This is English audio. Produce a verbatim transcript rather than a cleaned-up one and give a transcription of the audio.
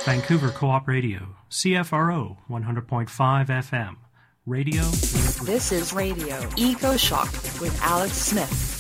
Vancouver Co-op Radio, C F R O one hundred point five F M. Radio. This is Radio Eco Shock with Alex Smith.